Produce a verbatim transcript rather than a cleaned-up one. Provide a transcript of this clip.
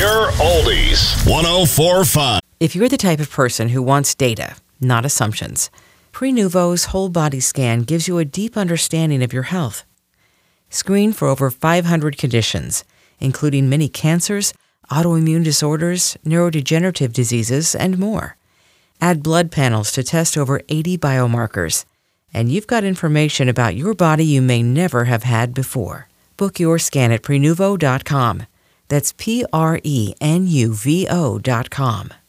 Your Oldies. one oh four point five. If you're the type of person who wants data, not assumptions, Prenuvo's whole body scan gives you a deep understanding of your health. Screen for over five hundred conditions, including many cancers, autoimmune disorders, neurodegenerative diseases, and more. Add blood panels to test over eighty biomarkers, and you've got information about your body you may never have had before. Book your scan at Prenuvo dot com. That's P R E N U V O dot com.